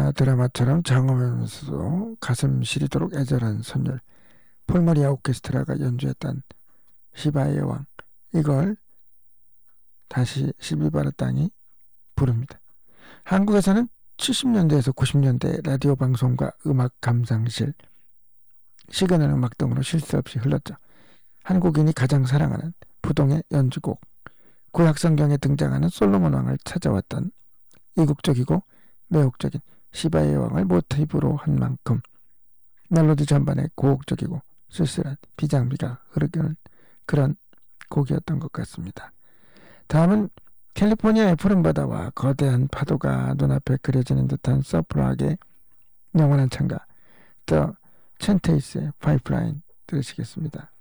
영화나 드라마처럼 장엄하면서도 가슴 시리도록 애절한 선율, 폴마리아 오케스트라가 연주했던 시바의 왕, 이걸 다시 실비바르 땅이 부릅니다. 한국에서는 70년대에서 90년대 라디오 방송과 음악 감상실, 시그널 음악 등으로 쉴 새 없이 흘렀죠. 한국인이 가장 사랑하는 부동의 연주곡, 구약성경에 등장하는 솔로몬 왕을 찾아왔던 이국적이고 매혹적인 시바의 왕을 모티브로 한 만큼 멜로디 전반에 고혹적이고 쓸쓸한 비장미가 흐르는 그런 곡이었던 것 같습니다. 다음은 캘리포니아의 푸른 바다와 거대한 파도가 눈앞에 그려지는 듯한 서프락의 영원한 창가, The Chantace의 파이프라인 들으시겠습니다.